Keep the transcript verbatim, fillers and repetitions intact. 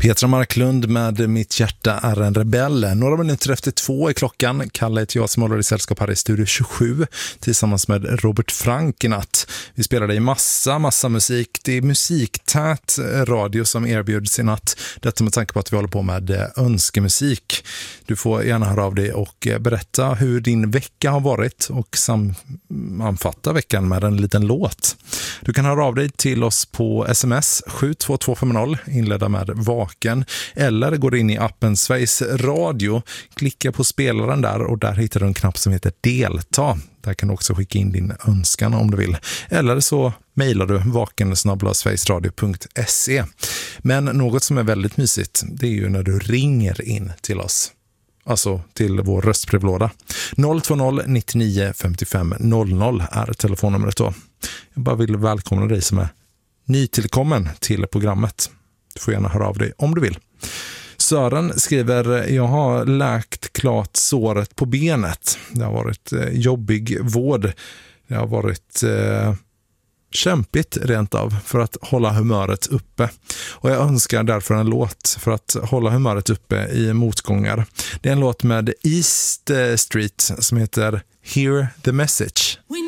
Petra Marklund med Mitt hjärta är en rebell. Några minuter efter två i klockan. Kalle heter jag som håller i sällskap här i Studio tjugosju tillsammans med Robert Frank i natt. Vi spelade i massa, massa musik. Det är musiktät radio som erbjuds i natt. Detta med tanke på att vi håller på med önskemusik. Du får gärna höra av dig och berätta hur din vecka har varit och sammanfatta veckan med en liten låt. Du kan höra av dig till oss på sms sju två två fem noll, inledda med vaken, eller går in i appen Sveriges Radio, klicka på spelaren där och där hittar du en knapp som heter delta. Där kan du också skicka in din önskan om du vill. Eller så mejlar du vaken snabel-a sverigesradio punkt se. Men något som är väldigt mysigt, det är ju när du ringer in till oss. Alltså till vår röstbrevlåda. noll två noll nittionio femtiofem noll noll är telefonnumret då. Jag bara vill välkomna dig som är nytillkommen till programmet. Du får gärna höra av dig om du vill. Sören skriver, jag har läkt klart såret på benet. Det har varit eh, jobbig vård. Det har varit eh, kämpigt rent av för att hålla humöret uppe. Och jag önskar därför en låt för att hålla humöret uppe i motgångar. Det är en låt med East Street som heter Hear the Message.